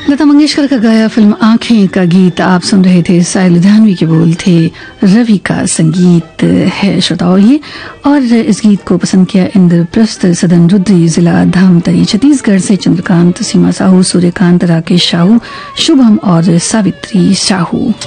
लता मंगेशकर का गाया फिल्म आंखें का गीत आप सुन रहे थे। साहिल लुधियानवी के बोल थे, रवि का संगीत है श्रोताओं ये। और इस गीत को पसंद किया इंद्रप्रस्थ सदन रुद्री, जिला धामतरी, छत्तीसगढ़ से चंद्रकांत, सीमा साहू, सूर्यकांत, राकेश साहू, शुभम और सावित्री साहू।